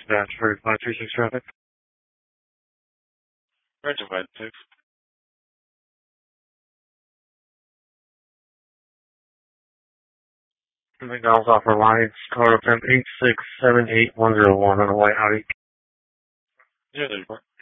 dispatch for 536 traffic. Roger, 536. McDonald's off our lines, car temp 8678101 on a white Audi. 034.